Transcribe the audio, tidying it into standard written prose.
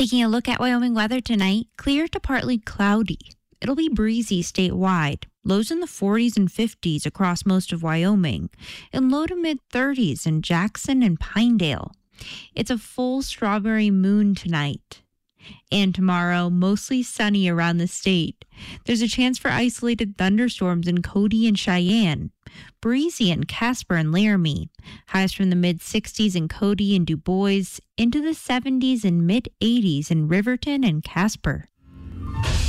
Taking a look at Wyoming weather tonight, clear to partly cloudy. It'll be breezy statewide, lows in the 40s and 50s across most of Wyoming, and low to mid 30s in Jackson and Pinedale. It's a full strawberry moon tonight. And tomorrow, mostly sunny around the state. There's a chance for isolated thunderstorms in Cody and Cheyenne. Breezy in Casper and Laramie. Highs from the mid 60s in Cody and Du Bois into the 70s and mid 80s in Riverton and Casper.